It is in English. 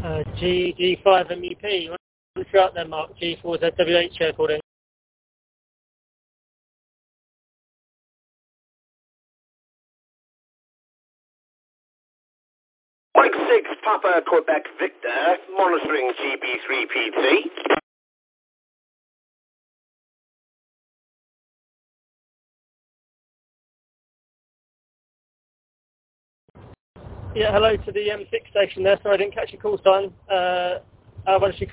G5 MEP. Throughout then, Mark. G4ZWH calling. Mike 6 Papa Quebec Victor, monitoring GB3PT. Yeah, hello to the M6 station there. Sorry I didn't catch your call sign. Once you